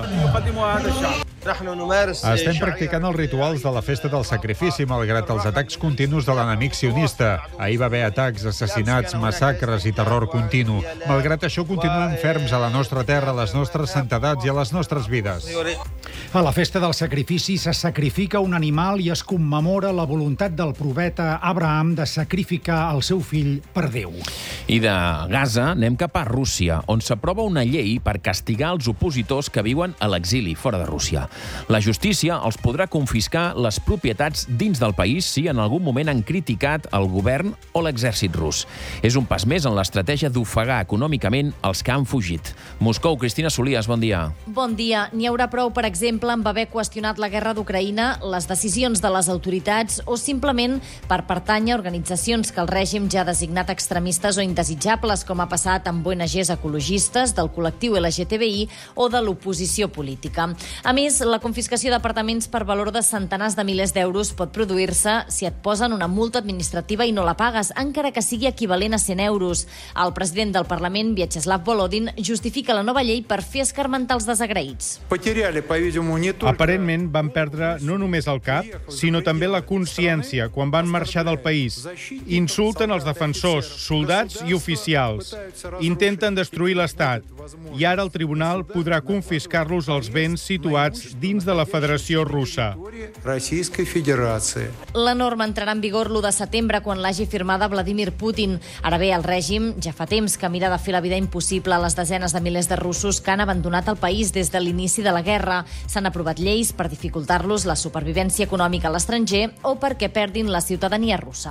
Estem practicant els rituals de la festa del sacrifici, malgrat els atacs continus de l'enemic sionista. Ahir va haver atacs, assassinats, massacres i terror continu. Malgrat això, continuem ferms a la nostra terra, a les nostres santetats i a les nostres vides. A la festa del sacrifici se sacrifica un animal i es commemora la voluntat del profeta Abraham de sacrificar el seu fill per Déu. I de Gaza anem cap a Rússia, on s'aprova una llei per castigar els opositors que viuen a l'exili fora de Rússia. La justícia els podrà confiscar les propietats dins del país si en algun moment han criticat el govern o l'exèrcit rus. És un pas més en l'estratègia d'ofegar econòmicament els que han fugit. Moscou, Cristina Solias, bon dia. Bon dia. N'hi haurà prou, per exemple, amb haver qüestionat la guerra d'Ucraïna, les decisions de les autoritats o simplement per pertànyer a organitzacions que el règim ja ha designat extremistes o indesitjables, com ha passat amb ONGs ecologistes, del col·lectiu LGTBI o de l'oposició política. A més, la confiscació d'apartaments per valor de centenars de milers d'euros pot produir-se si et posen una multa administrativa i no la pagues, encara que sigui equivalent a 100 euros. El president del Parlament, Vyacheslav Volodin, justifica la nova llei per fer escarmentar els desagraïts. Aparentment van perdre no només el cap, sinó també la consciència quan van marxar del país. Insulten els defensors, soldats i oficials. Intenten destruir l'Estat. I ara el tribunal podrà confiscar-los els béns situats dins de la Federació Russa. La norma entrarà en vigor l'1 de setembre, quan l'hagi firmada Vladimir Putin. Ara bé, el règim ja fa temps que mira de fer la vida impossible a les desenes de milers de russos que han abandonat el país des de l'inici de la guerra. S'han aprovat lleis per dificultar-los la supervivència econòmica a l'estranger o perquè perdin la ciutadania russa.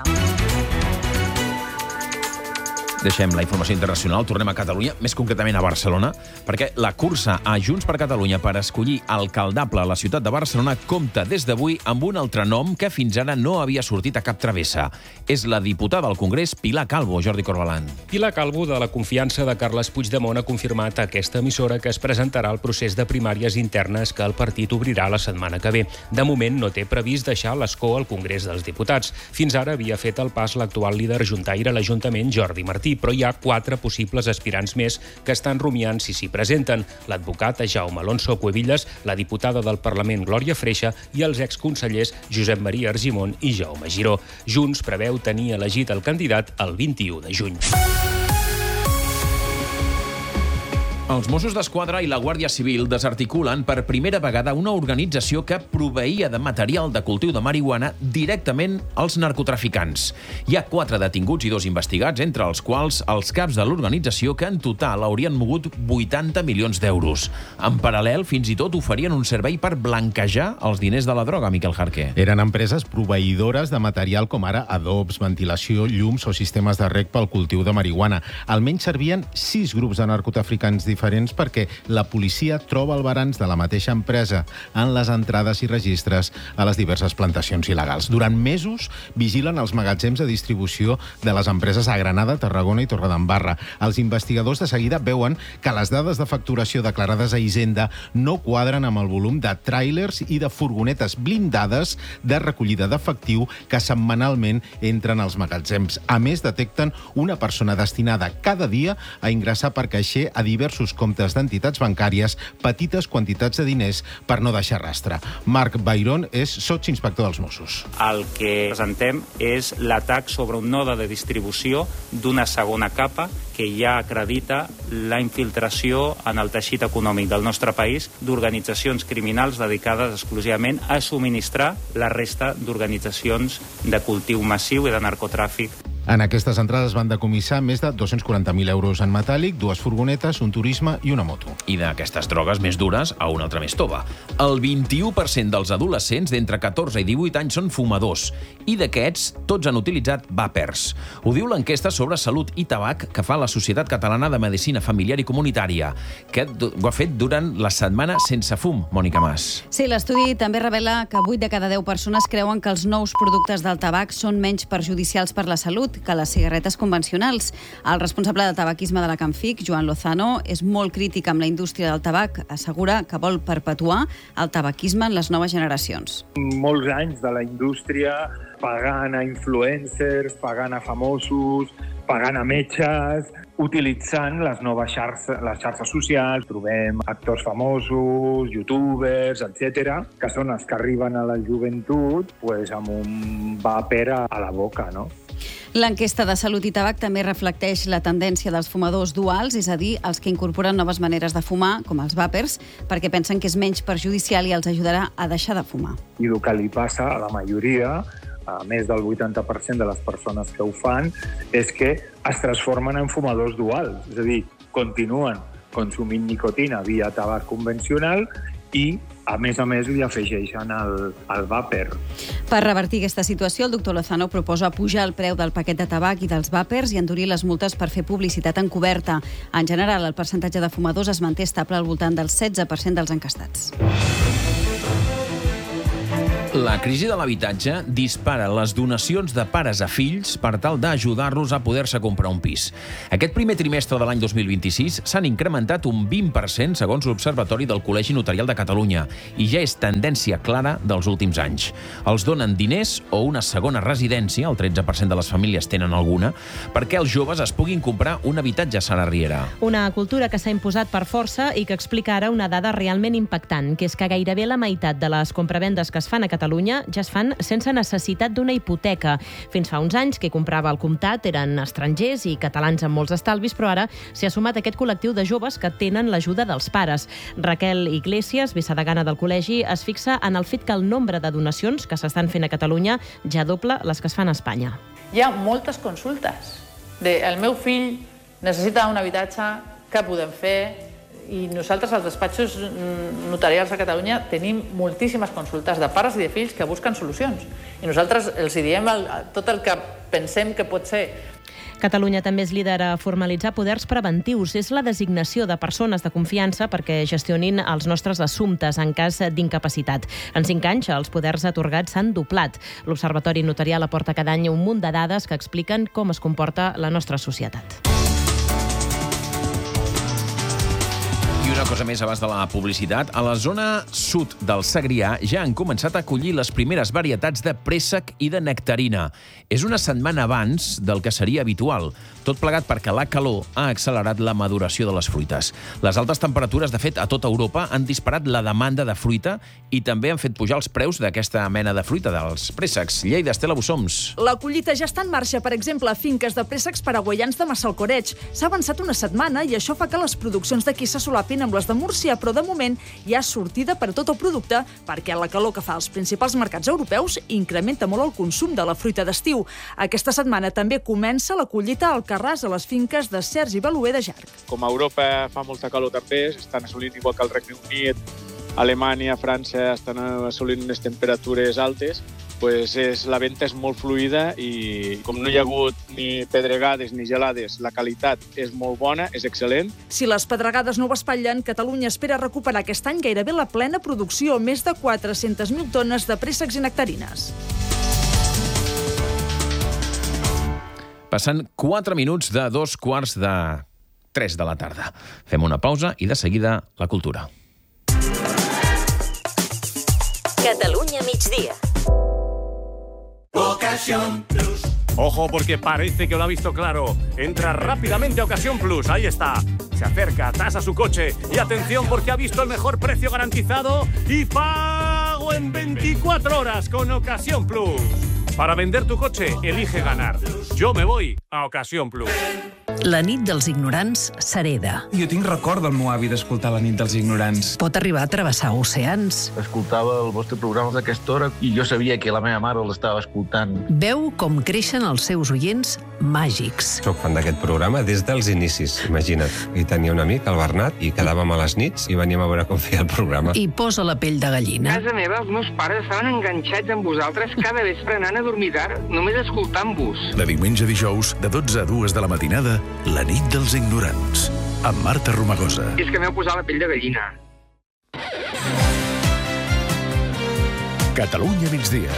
Deixem la informació internacional, tornem a Catalunya, més concretament a Barcelona, perquè la cursa a Junts per Catalunya per escollir alcaldable a la ciutat de Barcelona compta des d'avui amb un altre nom que fins ara no havia sortit a cap travessa. És la diputada al Congrés, Pilar Calvo. Jordi Corbalan. Pilar Calvo, de la confiança de Carles Puigdemont, ha confirmat a aquesta emissora que es presentarà al procés de primàries internes que el partit obrirà la setmana que ve. De moment no té previst deixar l'escó al Congrés dels Diputats. Fins ara havia fet el pas l'actual líder juntaire a l'Ajuntament, Jordi Martí, però hi ha 4 possibles aspirants més que estan rumiant si s'hi presenten: l'advocat Jaume Alonso Cuevillas, la diputada del Parlament Glòria Freixa i els exconsellers Josep Maria Argimon i Jaume Giró. Junts preveu tenir elegit el candidat el 21 de juny. Els Mossos d'Esquadra i la Guàrdia Civil desarticulen per primera vegada una organització que proveïa de material de cultiu de marihuana directament als narcotraficants. Hi ha 4 detinguts i 2 investigats, entre els quals els caps de l'organització, que en total haurien mogut 80 milions d'euros. En paral·lel, fins i tot oferien un servei per blanquejar els diners de la droga, Miquel Jarqué. Eren empreses proveïdores de material com ara adobs, ventilació, llums o sistemes de reg pel cultiu de marihuana. Almenys servien 6 grups de narcotraficants diferents perquè la policia troba el balanç de la mateixa empresa en les entrades i registres a les diverses plantacions il·legals. Durant mesos vigilen els magatzems de distribució de les empreses a Granada, Tarragona i Torredembarra. Els investigadors de seguida veuen que les dades de facturació declarades a Hisenda no quadren amb el volum de tràilers i de furgonetes blindades de recollida d'efectiu que setmanalment entren als magatzems. A més, detecten una persona destinada cada dia a ingressar per caixer a diversos comptes d'entitats bancàries petites quantitats de diners per no deixar rastre. Marc Bairón és sotsinspector dels Mossos. El que presentem és l'atac sobre un node de distribució d'una segona capa que ja acredita la infiltració en el teixit econòmic del nostre país d'organitzacions criminals dedicades exclusivament a subministrar la resta d'organitzacions de cultiu massiu i de narcotràfic. En aquestes entrades van decomissar més de 240.000 euros en metàl·lic, 2 furgonetes, un turisme i una moto. I d'aquestes drogues més dures a una altra més tova. El 21% dels adolescents d'entre 14 i 18 anys són fumadors i d'aquests tots han utilitzat vàpers. Ho diu l'enquesta sobre salut i tabac que fa la Societat Catalana de Medicina Familiar i Comunitària, que ho ha fet durant la setmana sense fum, Mònica Mas. Sí, l'estudi també revela que 8 de cada 10 persones creuen que els nous productes del tabac són menys perjudicials per la salut que les cigarretes convencionals. El responsable de tabaquisme de la Camfic, Joan Lozano, és molt crític amb la indústria del tabac. Assegura que vol perpetuar el tabaquisme en les noves generacions. Molts anys de la indústria pagant a influencers, pagant a famosos, pagant a metges, utilitzant les noves xarxes socials. Trobem actors famosos, youtubers, etc., que són els que arriben a la joventut amb un vàper a la boca, no? L'enquesta de salut i tabac també reflecteix la tendència dels fumadors duals, és a dir, els que incorporen noves maneres de fumar, com els vàpers, perquè pensen que és menys perjudicial i els ajudarà a deixar de fumar. I el que li passa a la majoria, a més del 80% de les persones que ho fan, és que es transformen en fumadors duals, és a dir, continuen consumint nicotina via tabac convencional i, a més, li afegeixen el vàper. Per revertir aquesta situació, el doctor Lozano proposa pujar el preu del paquet de tabac i dels vàpers i endurir les multes per fer publicitat encoberta. En general, el percentatge de fumadors es manté estable al voltant del 16% dels encastats. La crisi de l'habitatge dispara les donacions de pares a fills per tal d'ajudar-los a poder-se comprar un pis. Aquest primer trimestre de l'any 2026 s'han incrementat un 20% segons l'Observatori del Col·legi Notarial de Catalunya i ja és tendència clara dels últims anys. Els donen diners o una segona residència, el 13% de les famílies tenen alguna, perquè els joves es puguin comprar un habitatge, Sara Riera. Una cultura que s'ha imposat per força i que explica ara una dada realment impactant, que és que gairebé la meitat de les compravendes que es fan a Catalunya ja es fan sense necessitat d'una hipoteca. Fins fa uns anys, qui comprava al comptat eren estrangers i catalans amb molts estalvis, però ara s'hi ha sumat aquest col·lectiu de joves que tenen l'ajuda dels pares. Raquel Iglesias, vicedegana del col·legi, es fixa en el fet que el nombre de donacions que s'estan fent a Catalunya ja dobla les que es fan a Espanya. Hi ha moltes consultes. El meu fill necessita un habitatge, què podem fer? I nosaltres, als despatxos notarials a Catalunya, tenim moltíssimes consultes de pares i de fills que busquen solucions. I nosaltres els diem tot el que pensem que pot ser. Catalunya també és líder a formalitzar poders preventius. És la designació de persones de confiança perquè gestionin els nostres assumptes en cas d'incapacitat. En 5 anys, els poders atorgats s'han doblat. L'Observatori Notarial aporta cada any un munt de dades que expliquen com es comporta la nostra societat. I una cosa més abans de la publicitat. A la zona sud del Segrià ja han començat a collir les primeres varietats de préssec i de nectarina. És una setmana abans del que seria habitual, tot plegat perquè la calor ha accelerat la maduració de les fruites. Les altes temperatures, de fet, a tota Europa han disparat la demanda de fruita i també han fet pujar els preus d'aquesta mena de fruita, dels préssecs. Lleida, Estela Bussoms. La collita ja està en marxa, per exemple, a finques de préssecs paraguaians de Massalcoreig. S'ha avançat una setmana i això fa que les produccions d'aquí se solapin amb les de Múrcia, però de moment hi ha sortida per a tot el producte perquè la calor que fa als principals mercats europeus incrementa molt el consum de la fruita d'estiu. Aquesta setmana també comença la collita al Carràs a les finques de Sergi Baluer de Jarc. Com a Europa fa molta calor també, estan assolint igual que el Regne Unit, Alemanya, França estan assolint unes temperatures altes, la venda és molt fluida i com no hi ha hagut ni pedregades ni gelades, la qualitat és molt bona, és excel·lent. Si les pedregades no ho espatllen, Catalunya espera recuperar aquest any gairebé la plena producció, més de 400.000 tones de préssecs i nectarines. Passen 4 minuts de 2:45 de la tarda. Fem una pausa i de seguida la cultura. Catalunya migdia. Ocasión Plus. Ojo, porque parece que lo ha visto claro. Entra rápidamente a Ocasión Plus, ahí está. Se acerca, tasa su coche y atención porque ha visto el mejor precio garantizado y pago en 24 horas con Ocasión Plus. Para vender tu coche, elige ganar. Yo me voy a Ocasión Plus. La nit dels ignorants s'hereda. Jo tinc record del meu avi d'escoltar La nit dels ignorants. Pot arribar a travessar oceans. Escoltava el vostre programa d'aquesta hora i jo sabia que la meva mare l'estava escoltant. Veu com creixen els seus oients màgics. Soc fan d'aquest programa des dels inicis, imagina't. I tenia un amic, el Bernat, i quedàvem a les nits i veníem a veure com feia el programa. I posa la pell de gallina. A casa meva, els meus pares estaven enganxats amb vosaltres cada vespre anant a dormir tard, només escoltant-vos. De diumenge a dijous, de 12 a 2 de la matinada, La nit dels ignorants, amb Marta Romagosa. És que m'heu posat la pell de gallina. Catalunya migdia.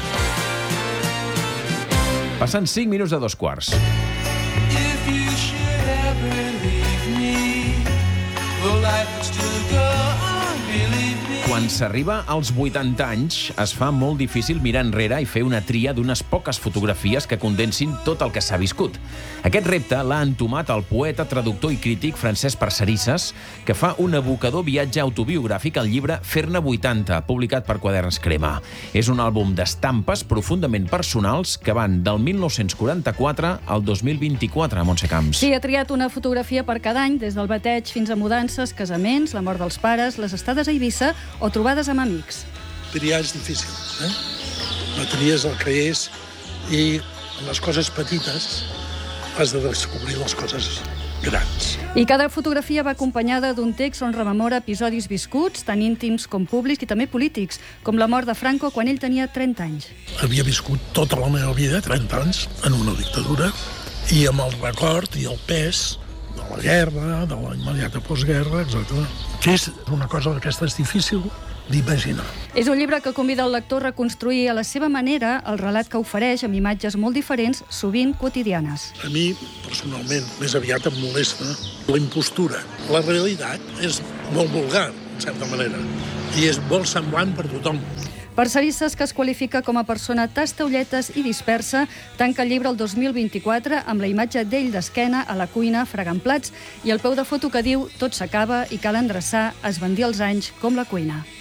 Passen 5 minuts de 2:15. If you should ever leave me, well, life would still go on, believe me. Quan s'arriba als 80 anys, es fa molt difícil mirar enrere i fer una tria d'unes poques fotografies que condensin tot el que s'ha viscut. Aquest repte l'ha entomat el poeta, traductor i crític Francesc Parcerisses, que fa un evocador viatge autobiogràfic al llibre Fer-ne 80, publicat per Quaderns Crema. És un àlbum d'estampes profundament personals que van del 1944 al 2024, a Montse Camps. Sí, ha triat una fotografia per cada any, des del bateig fins a mudances, casaments, la mort dels pares, les estades a Eivissa o trobades amb amics. Triar és difícil, No tries el que és i les coses petites has de descobrir les coses grans. I cada fotografia va acompanyada d'un text on rememora episodis viscuts, tant íntims com públics i també polítics, com la mort de Franco quan ell tenia 30 anys. Havia viscut tota la meva vida, 30 anys, en una dictadura, i amb el record i el pes de la guerra, de la immediata postguerra, etc. Que és una cosa d'aquestes difícil d'imaginar. És un llibre que convida el lector a reconstruir a la seva manera el relat que ofereix amb imatges molt diferents, sovint quotidianes. A mi, personalment, més aviat em molesta la impostura. La realitat és molt vulgar, en certa manera, i és molt semblant per tothom. Parcerisses, que es qualifica com a persona tastaolletes i dispersa, tanca el llibre el 2024 amb la imatge d'ell d'esquena a la cuina fregant plats i el peu de foto que diu «Tot s'acaba i cal endreçar, esbandir els anys com la cuina».